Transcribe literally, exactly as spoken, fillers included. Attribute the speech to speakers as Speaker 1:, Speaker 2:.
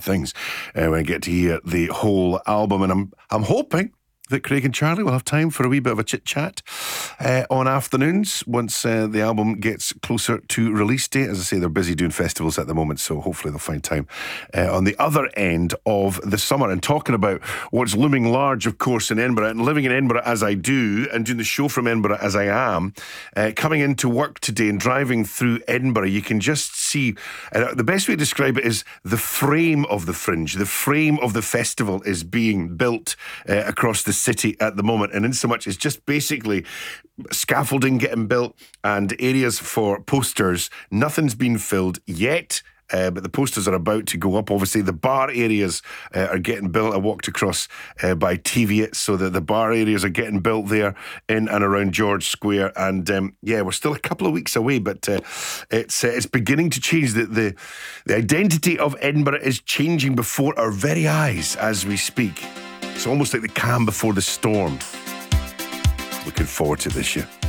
Speaker 1: things uh, when I get to hear the whole album. And I'm I'm hoping that Craig and Charlie will have time for a wee bit of a chit-chat uh, on afternoons once uh, the album gets closer to release date. As I say, they're busy doing festivals at the moment, so hopefully they'll find time uh, on the other end of the summer. And talking about what's looming large, of course, in Edinburgh, and living in Edinburgh as I do, and doing the show from Edinburgh as I am, uh, coming into work today and driving through Edinburgh, you can just see, uh, the best way to describe it is the frame of the Fringe. The frame of the festival is being built uh, across the city at the moment, and in so much it's just basically scaffolding getting built and areas for posters. Nothing's been filled yet, uh, but the posters are about to go up. Obviously the bar areas uh, are getting built. I walked across uh, by T V it, so that the bar areas are getting built there in and around George Square. And um, yeah, we're still a couple of weeks away, but uh, it's uh, it's beginning to change. The, the the identity of Edinburgh is changing before our very eyes as we speak. It's almost like the calm before the storm. Looking forward to this year.